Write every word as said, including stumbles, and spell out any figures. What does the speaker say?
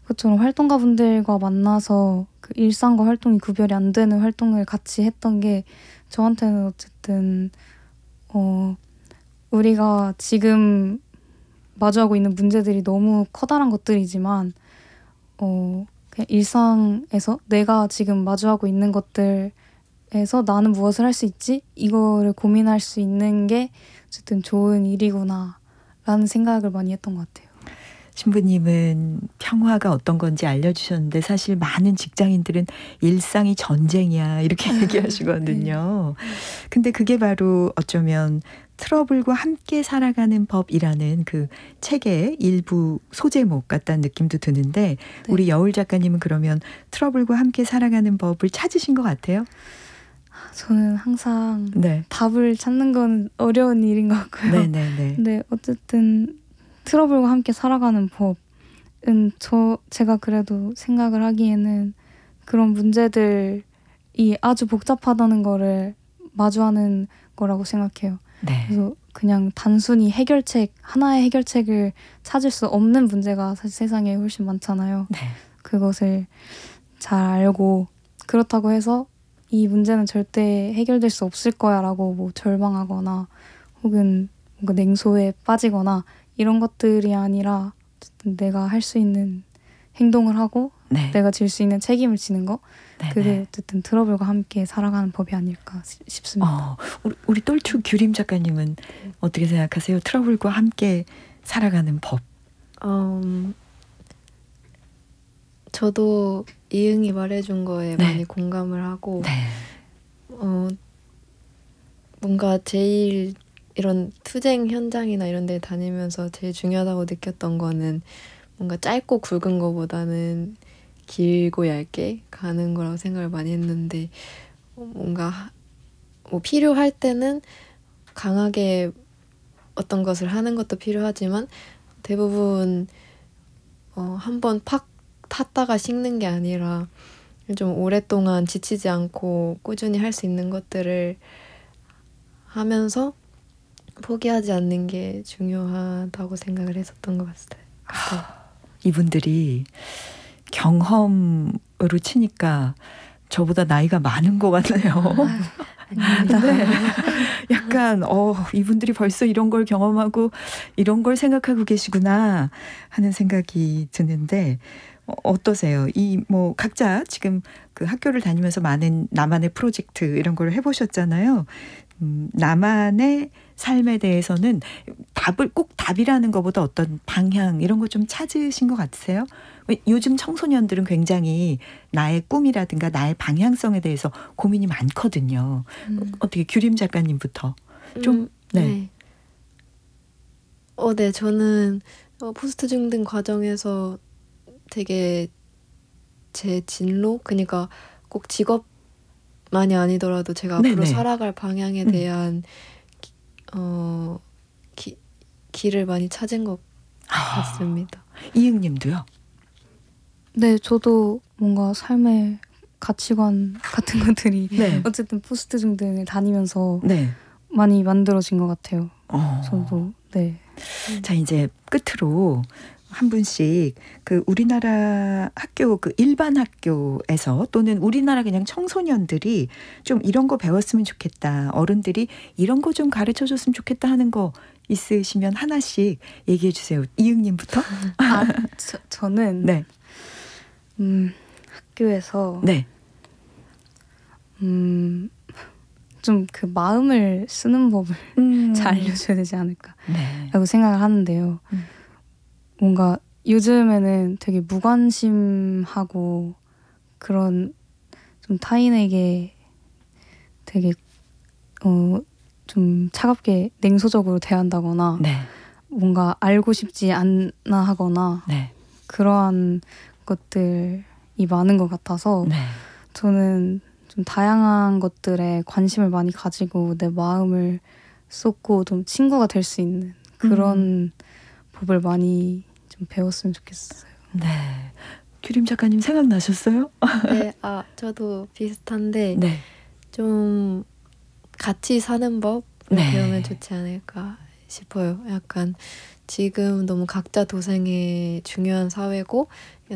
그처럼 활동가분들과 만나서 그 일상과 활동이 구별이 안 되는 활동을 같이 했던 게 저한테는 어쨌든 어 우리가 지금 마주하고 있는 문제들이 너무 커다란 것들이지만 어 그냥 일상에서 내가 지금 마주하고 있는 것들에서 나는 무엇을 할 수 있지? 이거를 고민할 수 있는 게 어쨌든 좋은 일이구나 라는 생각을 많이 했던 것 같아요. 신부님은 평화가 어떤 건지 알려주셨는데 사실 많은 직장인들은 일상이 전쟁이야 이렇게 얘기하시거든요. 근데 그게 바로 어쩌면 트러블과 함께 살아가는 법이라는 그 책의 일부 소제목 같다는 느낌도 드는데 네. 우리 여울 작가님은 그러면 트러블과 함께 살아가는 법을 찾으신 것 같아요? 저는 항상 네. 답을 찾는 건 어려운 일인 것 같고요. 네네네. 근데 어쨌든 트러블과 함께 살아가는 법은 저 제가 그래도 생각을 하기에는 그런 문제들이 아주 복잡하다는 거를 마주하는 거라고 생각해요. 네. 그래서 그냥 단순히 해결책, 하나의 해결책을 찾을 수 없는 문제가 사실 세상에 훨씬 많잖아요. 네. 그것을 잘 알고 그렇다고 해서 이 문제는 절대 해결될 수 없을 거야 라고 뭐 절망하거나 혹은 뭔가 냉소에 빠지거나 이런 것들이 아니라 어쨌든 내가 할 수 있는 행동을 하고 네. 내가 질 수 있는 책임을 지는 거 네네. 그게 어쨌든 트러블과 함께 살아가는 법이 아닐까 싶습니다. 어, 우리, 우리 똘추 규림 작가님은 어떻게 생각하세요? 트러블과 함께 살아가는 법. 음, 저도 이응이 말해준 거에 네. 많이 공감을 하고 네. 어, 뭔가 제일 이런 투쟁 현장이나 이런 데 다니면서 제일 중요하다고 느꼈던 거는 뭔가 짧고 굵은 거보다는 길고 얇게 가는 거라고 생각을 많이 했는데 뭔가 뭐 필요할 때는 강하게 어떤 것을 하는 것도 필요하지만 대부분 어, 한번 팍 탔다가 식는 게 아니라 좀 오랫동안 지치지 않고 꾸준히 할 수 있는 것들을 하면서 포기하지 않는 게 중요하다고 생각을 했었던 것 같아요. 하, 이분들이 경험으로 치니까 저보다 나이가 많은 것 같네요. 아닙니다. 네. 약간 어 이분들이 벌써 이런 걸 경험하고 이런 걸 생각하고 계시구나 하는 생각이 드는데 어, 어떠세요? 이 뭐 각자 지금 그 학교를 다니면서 많은 나만의 프로젝트 이런 걸 해보셨잖아요. 음, 나만의 삶에 대해서는 답을 꼭 답이라는 것보다 어떤 방향 이런 거 좀 찾으신 것 같으세요? 요즘 청소년들은 굉장히 나의 꿈이라든가 나의 방향성에 대해서 고민이 많거든요. 음. 어떻게 규림 작가님부터 좀 음, 네. 네. 어, 네. 저는 어, 포스트 중등 과정에서 되게 제 진로, 그러니까 꼭 직업만이 아니더라도 제가 네네. 앞으로 살아갈 방향에 음. 대한 기, 어, 기, 길을 많이 찾은 것 아, 같습니다. 이응님도요? 네, 저도 뭔가 삶의 가치관 같은 것들이 네. 어쨌든 포스트 중등을 다니면서 네. 많이 만들어진 것 같아요. 어. 저도 네. 자 이제 끝으로 한 분씩 그 우리나라 학교 그 일반 학교에서 또는 우리나라 그냥 청소년들이 좀 이런 거 배웠으면 좋겠다. 어른들이 이런 거 좀 가르쳐 줬으면 좋겠다 하는 거 있으시면 하나씩 얘기해 주세요. 이응님부터. 아, 저, 저는 네. 음, 학교에서 네. 음, 좀 그 마음을 쓰는 법을 음. 잘 알려줘야 되지 않을까 네. 라고 생각을 하는데요. 음. 뭔가 요즘에는 되게 무관심하고 그런 좀 타인에게 되게 어, 좀 차갑게 냉소적으로 대한다거나 네. 뭔가 알고 싶지 않나 하거나 네. 그러한 것들이 많은 것 같아서 네. 저는 좀 다양한 것들에 관심을 많이 가지고 내 마음을 쏟고 좀 친구가 될 수 있는 그런 음. 법을 많이 좀 배웠으면 좋겠어요. 네. 규림 작가님 생각나셨어요? 네, 아 저도 비슷한데 네. 좀 같이 사는 법을 네. 배우면 좋지 않을까 싶어요. 약간 지금 너무 각자 도생의 중요한 사회고